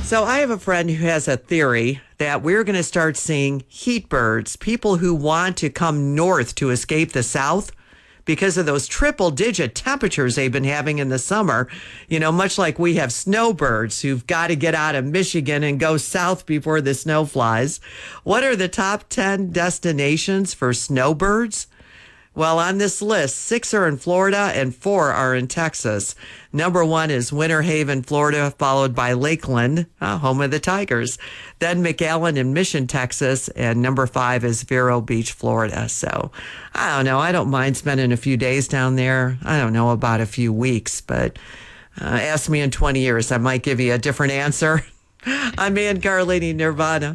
So I have a friend who has a theory that we're going to start seeing heat birds, people who want to come north to escape the south because of those triple digit temperatures they've been having in the summer. You know, much like we have snowbirds who've got to get out of Michigan and go south before the snow flies. What are the top 10 destinations for snowbirds? Well, on this list, 6 are in Florida and 4 are in Texas. Number 1 is Winter Haven, Florida, followed by Lakeland, home of the Tigers. Then McAllen and Mission, Texas. And number 5 is Vero Beach, Florida. So I don't know. I don't mind spending a few days down there. I don't know about a few weeks, but ask me in 20 years. I might give you a different answer. I'm Ann Carlini, Nirvana.